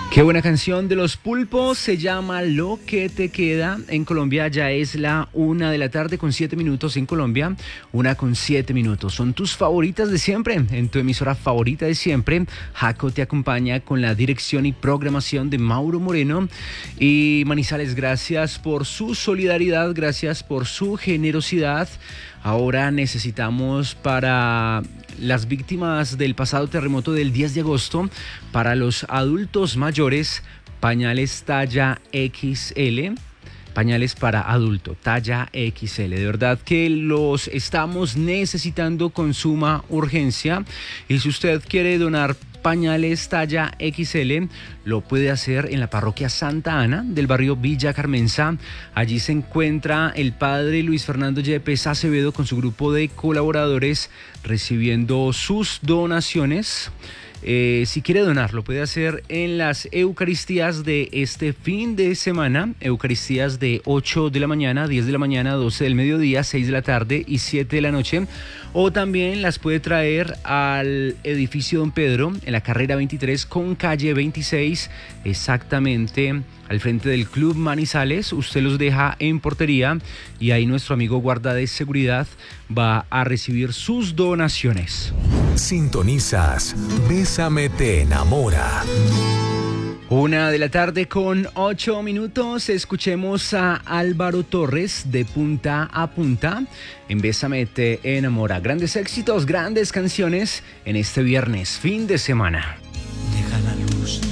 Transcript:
Qué buena canción de Los Pulpos, se llama Lo que te queda. En Colombia ya es la 1 de la tarde con 7 minutos en Colombia, 1 con 7 minutos. Son tus favoritas de siempre, en tu emisora favorita de siempre. Jaco te acompaña con la dirección y programación de Mauro Moreno. Y Manizales, gracias por su solidaridad, gracias por su generosidad. Ahora necesitamos para las víctimas del pasado terremoto del 10 de agosto, para los adultos mayores, pañales talla XL. Pañales para adulto, talla XL. De verdad que los estamos necesitando con suma urgencia. Y si usted quiere donar pañales talla XL, lo puede hacer en la parroquia Santa Ana del barrio Villa Carmenza. Allí se encuentra el padre Luis Fernando Yepes Acevedo con su grupo de colaboradores recibiendo sus donaciones. Si quiere donar, lo puede hacer en las Eucaristías de este fin de semana. Eucaristías de 8 de la mañana, 10 de la mañana, 12 del mediodía, 6 de la tarde y 7 de la noche. O también las puede traer al edificio Don Pedro, en la carrera 23 con calle 26, exactamente al frente del Club Manizales. Usted los deja en portería y ahí nuestro amigo guarda de seguridad va a recibir sus donaciones. Sintonizas Bésame te enamora. 1 de la tarde con 8 minutos. Escuchemos a Álvaro Torres de Punta a Punta en Bésame te enamora. Grandes éxitos, grandes canciones en este viernes, fin de semana.